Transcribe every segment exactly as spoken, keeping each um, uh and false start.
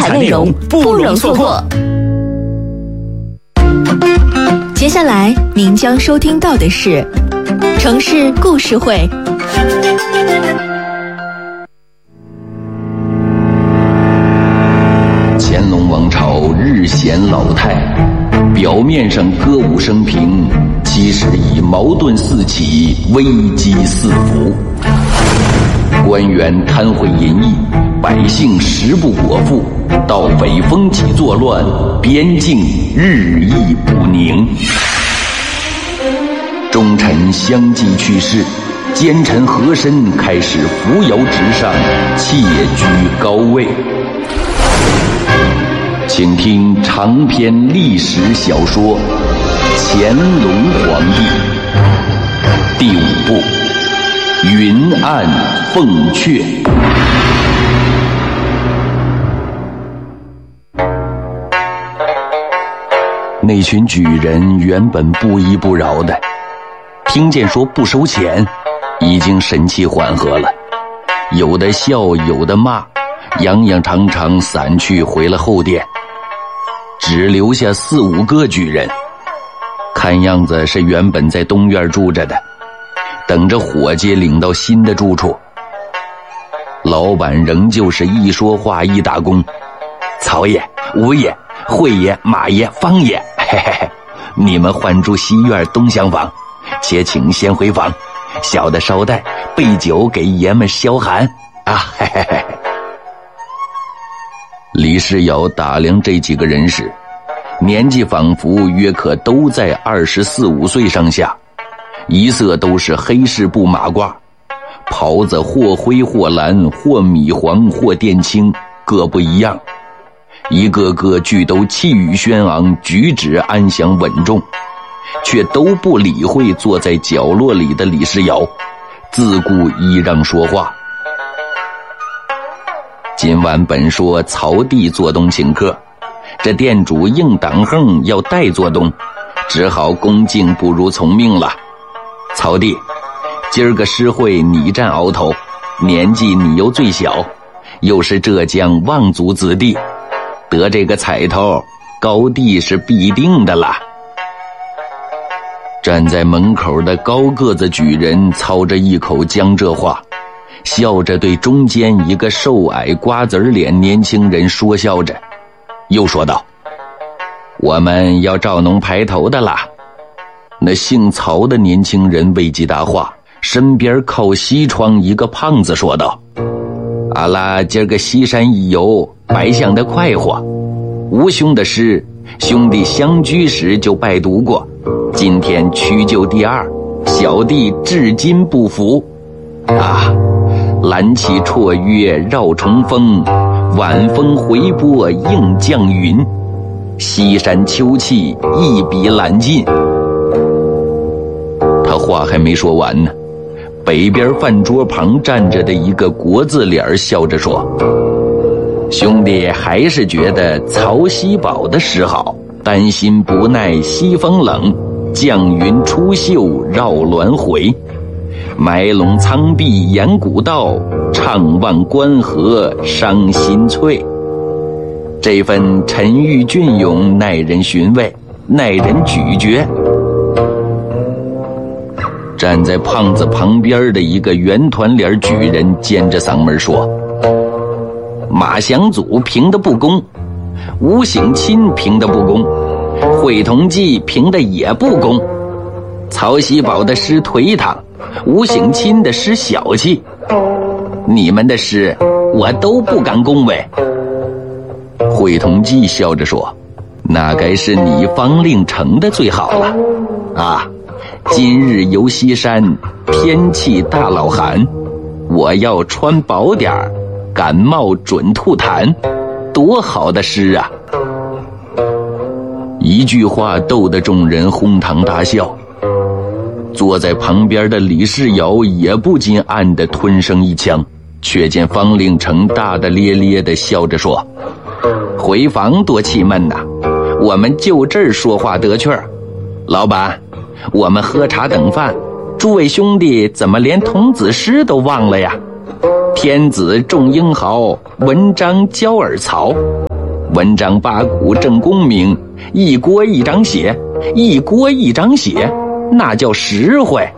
彩内容不容错过。 接下来您将收听到的是城市故事会。 乾隆王朝日显老态，表面上歌舞升平，其实已矛盾四起，危机四伏。官员贪贿淫逸，百姓食不果腹，盗匪风起作乱，边境日益不宁。忠臣相继去世，奸臣和珅开始扶摇直上，窃居高位。请听长篇历史小说《乾隆皇帝》第五部《云暗凤阙》。那群举人原本不依不饶的，听见说不收钱，已经神气缓和了，有的笑，有的骂，洋洋长长散去回了后殿，只留下四五个举人，看样子是原本在东院住着的，等着伙计领到新的住处。老板仍旧是一说话一打工，曹爷、吴爷、惠爷、马爷、方爷，嘿嘿嘿，你们换住西院东厢房，且请先回房，小的捎带备酒给爷们消寒啊，嘿嘿嘿。李世尧打量这几个人时，年纪仿佛约可都在二十四五岁上下，一色都是黑式布马褂，袍子或灰或蓝，或米黄或靛青，各不一样。一个个俱都气宇轩昂，举止安详稳重，却都不理会坐在角落里的李世尧，自顾依让说话。今晚本说曹弟做东请客，这店主硬挡横要代做东，只好恭敬不如从命了。曹弟，今儿个诗会你占鳌头，年纪你又最小，又是浙江望族子弟，得这个彩头，高第是必定的啦。站在门口的高个子举人操着一口江浙话，笑着对中间一个瘦矮瓜子脸年轻人说笑着，又说道：我们要照农排头的啦。那姓曹的年轻人未及答话，身边靠西窗一个胖子说道：阿拉今儿个西山一游，白相得快活。吴兄的诗，兄弟相居时就拜读过，今天屈就第二，小弟至今不服。啊，蓝旗绰约绕重峰，晚风回波映降云，西山秋气一笔揽尽。他话还没说完呢，北边饭桌旁站着的一个国字脸笑着说：兄弟还是觉得曹锡宝的诗好，担心不耐西风冷，降云出岫绕鸾回，埋龙苍壁掩古道，怅望关河伤心翠。这份沉郁隽永耐人寻味，耐人咀嚼。站在胖子旁边的一个圆团脸举人尖着嗓门说：马祥祖评的不公，吴醒钦评的不公，惠同济评的也不公，曹锡宝的诗颓唐，吴醒钦的诗小气，你们的诗我都不敢恭维。惠同济笑着说：那该是你方令成的最好了啊！今日游西山，天气大老寒，我要穿薄点儿，感冒准吐痰，多好的诗啊！一句话逗得众人哄堂大笑。坐在旁边的李世尧也不禁暗地吞声一枪，却见方令成大大咧咧地笑着说：回房多气闷呐，我们就这儿说话得趣儿。老板，我们喝茶等饭，诸位兄弟怎么连童子诗都忘了呀？天子重英豪，文章教尔曹， 文章八股正功名，一锅一张血，一锅一张血，那叫实惠。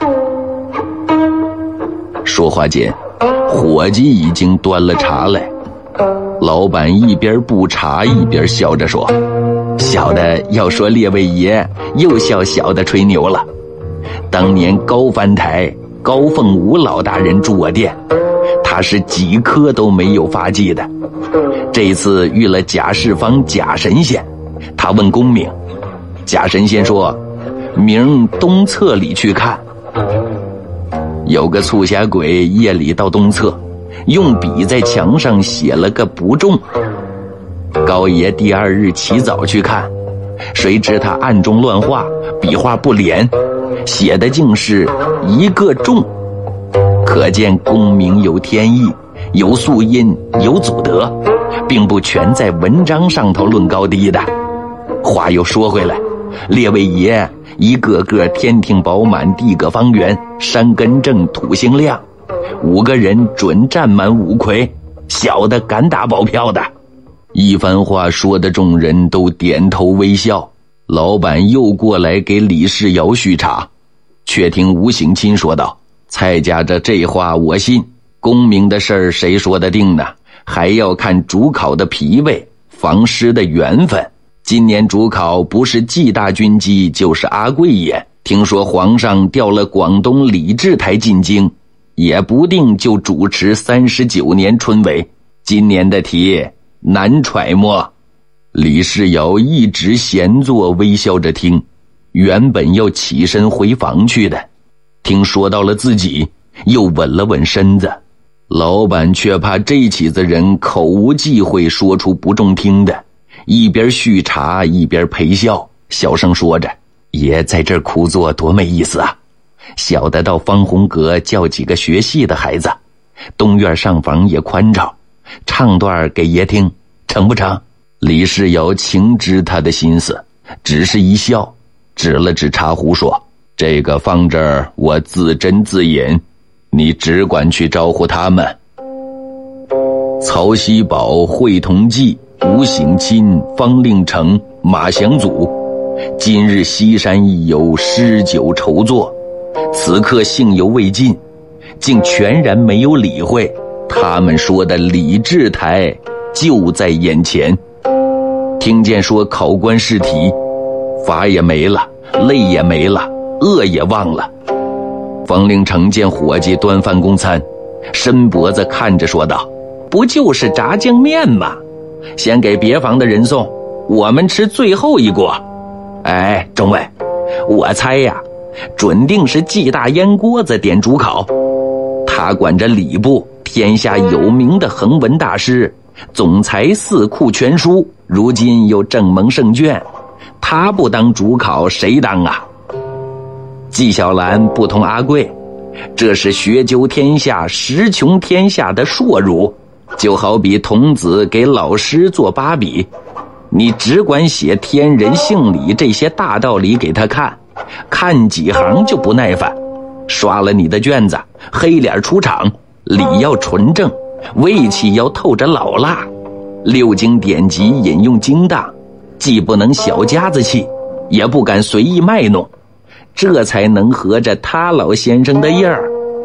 说话间，伙计已经端了茶来。老板一边布茶一边笑着说：小的要说列位爷又笑小的吹牛了。当年高翻台高凤武老大人住我店，他是几颗都没有发迹的。这次遇了贾世芳贾神仙，他问功名，贾神仙说明东侧里去看。有个促狭鬼夜里到东侧，用笔在墙上写了个不中。高爷第二日起早去看，谁知他暗中乱画，笔画不连，写的竟是一个中。可见功名有天意，有宿因，有祖德，并不全在文章上头论高低的。话又说回来，列位爷一个个天庭饱满，地阁方圆，山根正，土星亮，五个人准占满五魁，小的敢打保票的。一番话说的众人都点头微笑。老板又过来给李世尧续茶，却听吴醒钦说道：蔡家这这话我信，功名的事儿谁说得定呢？还要看主考的脾胃，房师的缘分。今年主考不是季大军机就是阿贵爷，听说皇上调了广东李治台进京，也不定就主持三十九年春闱。今年的题难揣摩。李世尧一直闲坐微笑着听，原本要起身回房去的，听说到了自己，又稳了稳身子。老板却怕这起子人口无忌讳说出不中听的，一边续茶一边陪笑，小声说着：爷在这儿苦坐多没意思啊！小的到方红阁叫几个学戏的孩子，东院上房也宽敞，唱段给爷听，成不成？李世尧情知他的心思，只是一笑，指了指茶壶说：这个放这儿我自斟自饮，你只管去招呼他们。曹锡宝、惠同济、吴醒钦、方令成、马祥祖，今日西山一游，诗酒筹作，此刻兴犹未尽，竟全然没有理会他们说的李治台就在眼前。听见说考官试题，法也没了，累也没了，饿也忘了。方令成见伙计端饭供餐，伸脖子看着说道：不就是炸酱面吗？先给别房的人送，我们吃最后一锅。哎，众位，我猜呀，准定是季大烟锅子点主考。他管着礼部，天下有名的横文大师，总裁四库全书，如今又正蒙圣卷，他不当主考谁当啊？纪晓岚不同阿贵，这是学究天下识穷天下的硕儒，就好比童子给老师做八笔，你只管写天人性理这些大道理给他看，看几行就不耐烦，刷了你的卷子，黑脸出场，理要纯正，味气要透着老辣，六经典籍引用精当，既不能小家子气，也不敢随意卖弄，这才能合着他老先生的印儿。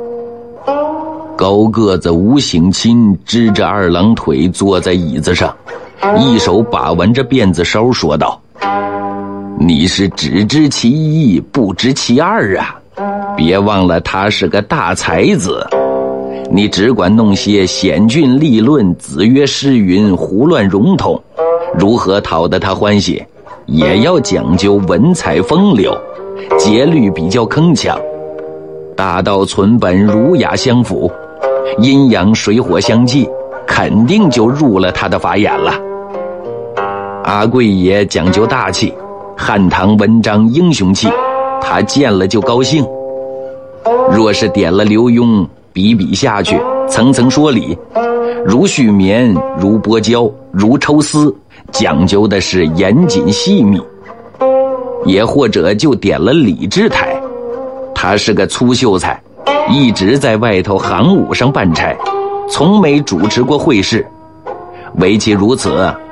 高个子吴醒钦支着二郎腿坐在椅子上，一手把玩着辫子梢说道：你是只知其一不知其二啊，别忘了他是个大才子，你只管弄些险峻立论，子曰诗云，胡乱融通，如何讨得他欢喜，也要讲究文采风流，节律比较铿锵，大道存本，儒雅相符，阴阳水火相济，肯定就入了他的法眼了。阿贵爷讲究大气，汉唐文章英雄气，他见了就高兴。若是点了刘墉，笔笔下去，层层说理，如续绵，如剥胶，如抽丝，讲究的是严谨细密。也或者就点了李治台，他是个粗秀才，一直在外头行伍上办差，从没主持过会试，唯其如此，